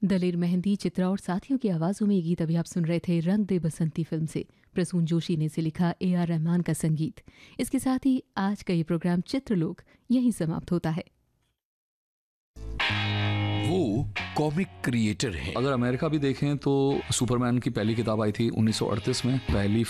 दलेर मेहंदी, चित्रा और साथियों की आवाज़ों में ये गीत अभी आप सुन रहे थे रंग दे बसंती फिल्म से। प्रसून जोशी ने इसे लिखा, AR रहमान का संगीत। इसके साथ ही आज का ये प्रोग्राम चित्रलोक यहीं समाप्त होता है। वो कॉमिक क्रिएटर हैं। अगर अमेरिका भी देखें तो सुपरमैन की पहली किताब आई थी 1938 में, पहली